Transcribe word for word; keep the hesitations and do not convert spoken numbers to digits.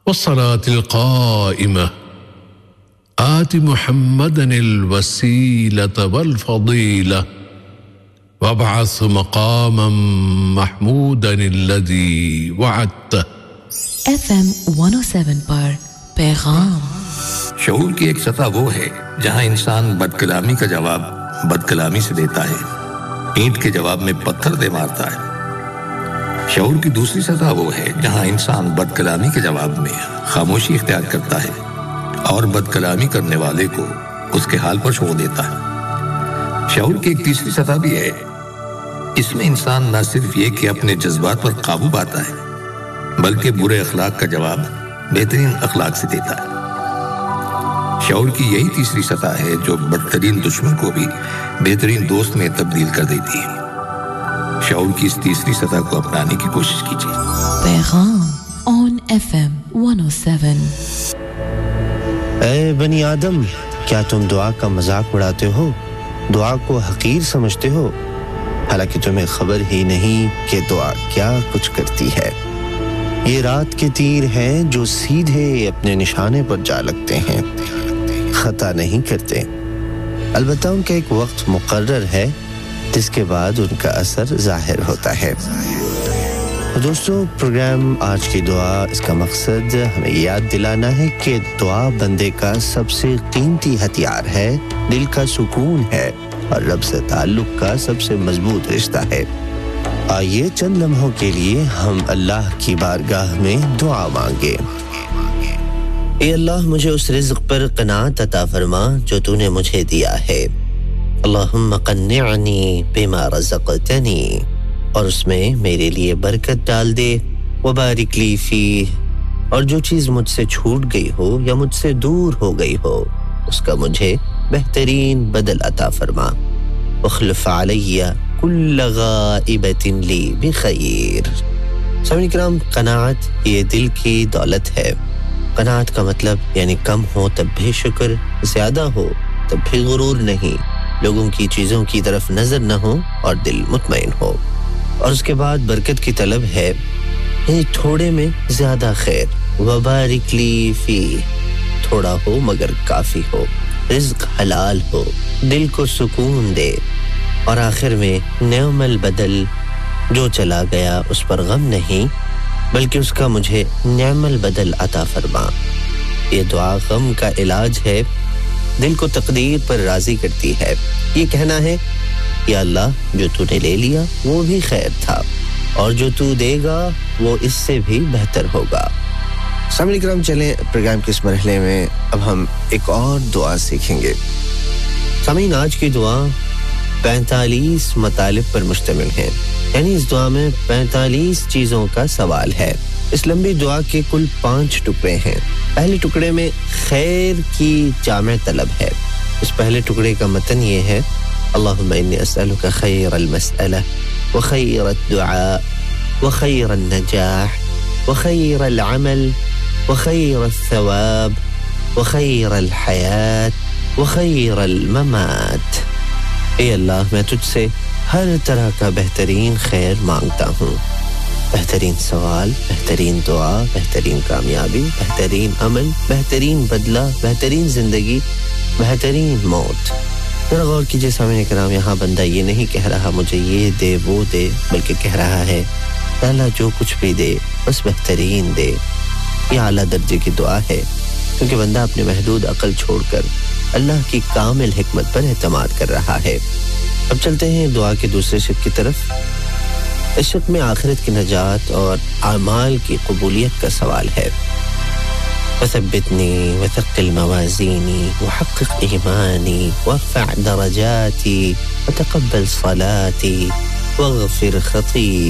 والصلاة القائمة آت محمدا الوسيلة والفضيلة وابعث مقاما محمودا الذي وعدته F M one oh seven پر پیغام شعور کی ایک سطح وہ ہے جہاں انسان بد کلامی کا جواب بد کلامی سے دیتا ہے، اینٹ کے جواب میں پتھر دے مارتا ہے۔ شعور کی دوسری سطح وہ ہے جہاں انسان بد کلامی کے جواب میں خاموشی اختیار کرتا ہے اور بد کلامی کرنے والے کو اس کے حال پر چھوڑ دیتا ہے۔ شعور کی ایک تیسری سطح بھی ہے، اس میں انسان نہ صرف یہ کہ اپنے جذبات پر قابو پاتا ہے بلکہ برے اخلاق کا جواب بہترین اخلاق سے دیتا ہے۔ شعور کی یہی تیسری سطح ہے جو بدترین دشمن کو بھی بہترین دوست میں تبدیل کر دیتی ہے۔ شعور کی اس تیسری سطح کو اپنانے کی کوشش کیجیے۔ پیغام آن F M one oh seven۔ اے بنی آدم، کیا تم دعا کا مذاق اڑاتے ہو؟ دعا کو حقیر سمجھتے ہو، حالانکہ تمہیں خبر ہی نہیں کہ دعا کیا کچھ کرتی ہے۔ یہ رات کے تیر ہیں جو سیدھے اپنے نشانے پر جا لگتے ہیں، خطا نہیں کرتے، البتہ ان کا ایک وقت مقرر ہے جس کے بعد ان کا اثر ظاہر ہوتا ہے۔ دوستو، پروگرام آج کی دعا، اس کا مقصد ہمیں یاد دلانا ہے کہ دعا بندے کا سب سے قیمتی ہتھیار ہے، دل کا سکون ہے اور رب سے تعلق کا سب سے مضبوط رشتہ ہے۔ آئیے چند لمحوں کے لیے ہم اللہ کی بارگاہ میں دعا مانگے۔ اے اللہ، مجھے اس رزق پر قناعت عطا فرما جو تو نے مجھے دیا ہے۔ اللہم قنعنی بما رزقتنی، اور اس میں میرے لیے برکت ڈال دے، وبارک لی فیہ، اور جو چیز مجھ سے چھوٹ گئی ہو یا مجھ سے دور ہو گئی ہو اس کا مجھے بہترین بدل عطا فرما، واخلف علی کل غائبۃ لی بخیر۔ سامعین کرام، قناعت یہ دل کی دولت ہے۔ قناعت کا مطلب یعنی کم ہو تب بھی شکر، زیادہ ہو تب بھی غرور نہیں، لوگوں کی چیزوں کی طرف نظر نہ ہو اور دل مطمئن ہو۔ اور اس کے بعد برکت کی طلب ہے، یعنی تھوڑے میں زیادہ خیر، وبارک لی فی، تھوڑا ہو مگر کافی ہو، رزق حلال ہو، دل کو سکون دے، اور آخر میں نعم البدل، جو چلا گیا اس پر غم نہیں بلکہ اس کا مجھے نعم البدل عطا فرما۔ یہ دعا غم کا علاج ہے، دل کو تقدیر پر راضی کرتی ہے۔ یہ کہنا ہے، یا اللہ، جو تو نے لے لیا وہ بھی خیر تھا، اور جو تو دے گا وہ اس سے بھی بہتر ہوگا۔ سامعین کرام، چلیں پروگرام کے اس مرحلے میں اب ہم ایک اور دعا سیکھیں گے۔ سامعین، آج کی دعا پینتالیس مطالب پر مشتمل ہے، یعنی اس دعا میں پینتالیس چیزوں کا سوال ہے۔ اس لمبی دعا کے کل پانچ ٹکڑے ہیں۔ پہلے ٹکڑے میں خیر کی جامع طلب ہے۔ اس پہلے ٹکڑے کا متن یہ ہے، اللہم انی اسألک خیر المسئلہ وخیر الدعاء وخیر النجاح وخیر العمل وخیر الثواب وخیر الحیاة وخیر الممات۔ اے اللہ، میں تجھ سے ہر طرح کا بہترین خیر مانگتا ہوں، بہترین سوال، بہترین دعا، بہترین کامیابی، بہترین عمل، بہترین بدلہ، بہترین زندگی، بہترین موت۔ ذرا غور کیجئے سامعین کرام، یہاں بندہ یہ نہیں کہہ رہا مجھے یہ دے وہ دے، بلکہ کہہ رہا ہے اللہ جو کچھ بھی دے بس بہترین دے۔ یہ اعلیٰ درجے کی دعا ہے، کیونکہ بندہ اپنے محدود عقل چھوڑ کر اللہ کی کامل حکمت پر اعتماد کر رہا ہے۔ اب چلتے ہیں دعا کے دوسرے شق کی طرف۔ اس شق میں آخرت کی نجات اور اعمال کی قبولیت کا سوال ہے۔ وثبتنی وثقل موازینی وحقق ایمانی وارفع درجاتی وتقبل صلاتی واغفر خطیئتی